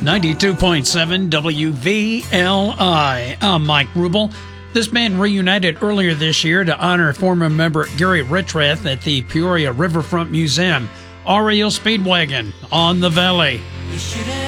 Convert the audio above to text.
92.7 WVLI. I'm Mike Rubel. This band reunited earlier this year to honor former member Gary Richrath at the Peoria Riverfront Museum. REO Speedwagon, On the Valley.